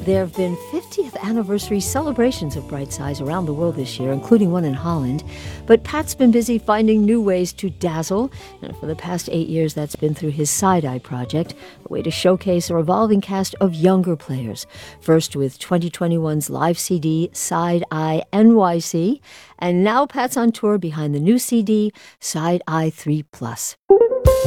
There have been 50th anniversary celebrations of Bright Size around the world this year, including one in Holland. But Pat's been busy finding new ways to dazzle. And for the past 8 years, that's been through his Side Eye project, a way to showcase a revolving cast of younger players. First with 2021's live CD, Side Eye NYC. And now Pat's on tour behind the new CD, Side Eye 3 Plus.